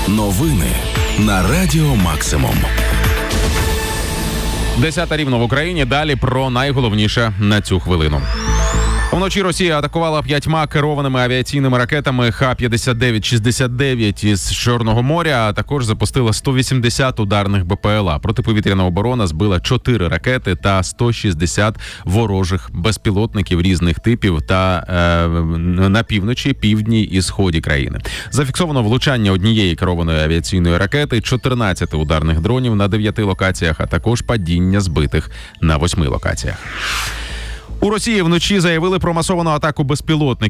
Новини на Радіо Максимум. 10 рівно в Україні. Далі про найголовніше на цю хвилину. Вночі Росія атакувала 5 керованими авіаційними ракетами Х-59-69 із Чорного моря, а також запустила 180 ударних БПЛА. Протиповітряна оборона збила 4 ракети та 160 ворожих безпілотників різних типів та на півночі, півдні і сході країни. Зафіксовано влучання однієї керованої авіаційної ракети, 14 ударних дронів на 9 локаціях, а також падіння збитих на 8 локаціях. У Росії вночі заявили про масовану атаку безпілотників